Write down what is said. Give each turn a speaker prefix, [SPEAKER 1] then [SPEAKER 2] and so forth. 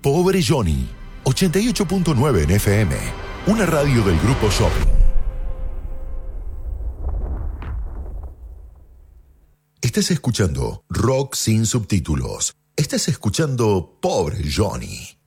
[SPEAKER 1] Pobre Johnny, 88.9 en FM, una radio del Grupo Shopping. Estás escuchando Rock sin subtítulos. Estás escuchando Pobre Johnny.